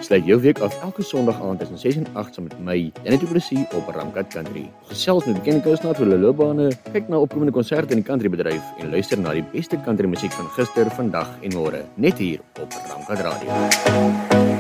Sluit jou week af elke Sondag aand tussen 6 en 8 saam met my, Danny Du Plessis op Ramkat Country. Gesels met bekende kunstenaars oor hulle loopbane, kyk na opkomende konserte in die countrybedryf en luister na die beste country musiek van gister, vandag en môre, net hier op Ramkat Radio.